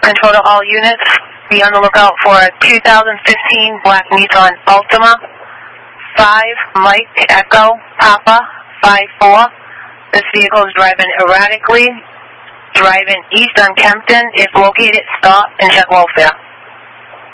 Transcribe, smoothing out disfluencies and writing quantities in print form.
control to all units. Be on the lookout for a 2015 black Nissan Altima. 5 Mike Echo Papa 54. This vehicle is driving erratically, driving east on Kempton. If located, stop and check welfare.